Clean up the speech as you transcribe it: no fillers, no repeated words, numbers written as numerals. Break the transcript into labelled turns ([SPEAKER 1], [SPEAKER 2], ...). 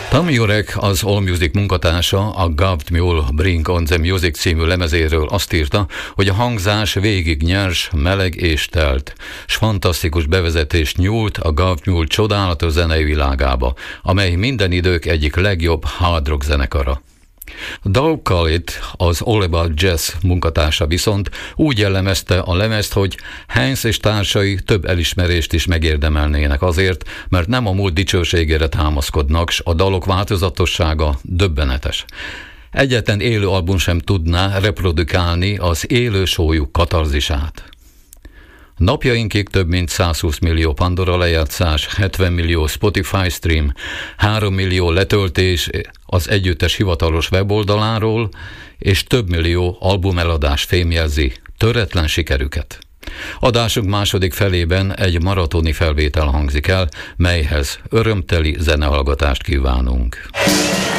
[SPEAKER 1] Thom Jurek, az AllMusic munkatársa, a Gov't Mule Bring on the Music című lemezéről azt írta, hogy a hangzás végig nyers, meleg és telt, s fantasztikus bevezetést nyújt a Gov't Mule csodálatos zenei világába, amely minden idők egyik legjobb hard rock zenekara. Doug Collett, az All About Jazz munkatársa viszont úgy jellemezte a lemezt, hogy Haynes és társai több elismerést is megérdemelnének azért, mert nem a múlt dicsőségére támaszkodnak, s a dalok változatossága döbbenetes. Egyetlen élő album sem tudná reprodukálni az élő showjuk katarzisát. Napjainkig több mint 120 millió Pandora lejátszás, 70 millió Spotify stream, 3 millió letöltés az együttes hivatalos weboldaláról, és több millió albumeladás fémjelzi töretlen sikerüket. Adásunk második felében egy maratoni felvétel hangzik el, melyhez örömteli zenehallgatást kívánunk.